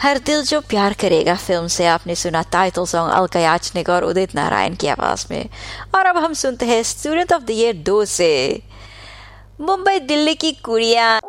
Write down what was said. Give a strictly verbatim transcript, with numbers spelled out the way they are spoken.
हर दिल जो प्यार करेगा फिल्म से आपने सुना टाइटल सॉन्ग अलका याचनिक और उदित नारायण की आवाज में। और अब हम सुनते हैं स्टूडेंट ऑफ द ईयर दो से मुंबई दिल्ली की कुड़ियां